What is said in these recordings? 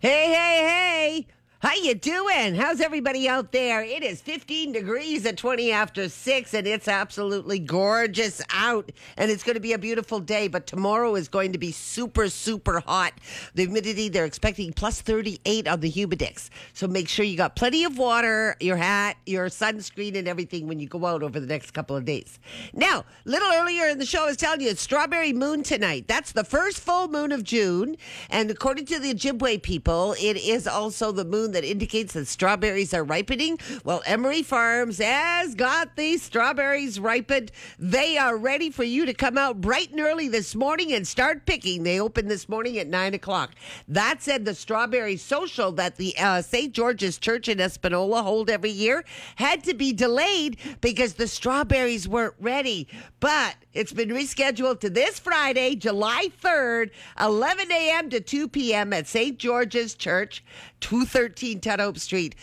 Hey, hey, hey. How you doing? How's everybody out there? It is 15 degrees at 20 after 6, and it's absolutely gorgeous out. And it's going to be a beautiful day, but tomorrow is going to be super, super hot. The humidity, they're expecting plus 38 on the humidex. So make sure you got plenty of water, your hat, your sunscreen, and everything when you go out over the next couple of days. Now, a little earlier in the show, I was telling you, it's Strawberry Moon tonight. That's the first full moon of June. And according to the Ojibwe people, it is also the moon that indicates that strawberries are ripening. Well, Emery Farms has got these strawberries ripened. They are ready for you to come out bright and early this morning and start picking. They opened this morning at 9 o'clock. That said, the strawberry social that the St. George's Church in Espanola hold every year had to be delayed because the strawberries weren't ready. But it's been rescheduled to this Friday, July 3rd, 11 a.m. to 2 p.m. at St. George's Church, 213 Tudhope Street.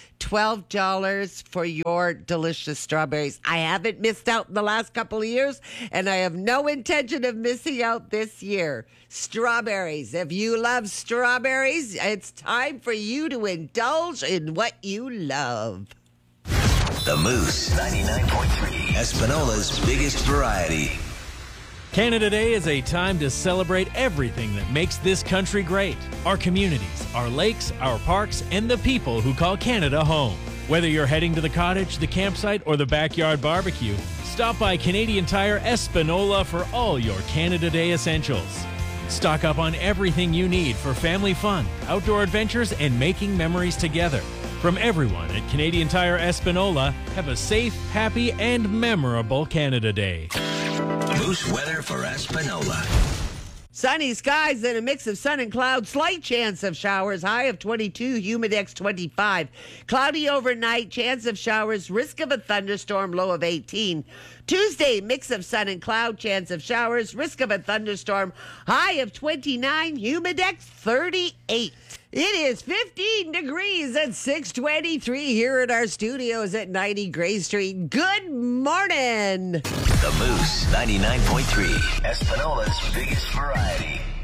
$12 for your delicious strawberries. I haven't missed out in the last couple of years, and I have no intention of missing out this year. Strawberries. If you love strawberries, it's time for you to indulge in what you love. The Moose 99.3, Espanola's biggest variety. Canada Day is a time to celebrate everything that makes this country great. Our communities, our lakes, our parks, and the people who call Canada home. Whether you're heading to the cottage, the campsite, or the backyard barbecue, stop by Canadian Tire Espanola for all your Canada Day essentials. Stock up on everything you need for family fun, outdoor adventures, and making memories together. From everyone at Canadian Tire Espanola, have a safe, happy, and memorable Canada Day. Moose weather for Espanola. Sunny skies and a mix of sun and clouds. Slight chance of showers. High of 22. Humidex 25. Cloudy overnight. Chance of showers. Risk of a thunderstorm. Low of 18. Tuesday, mix of sun and cloud. Chance of showers. Risk of a thunderstorm. High of 29. Humidex 38. It is 15 degrees at 6:23 here at our studios at 90 Gray Street. Good morning. The Moose 99.3, Espanola's biggest variety.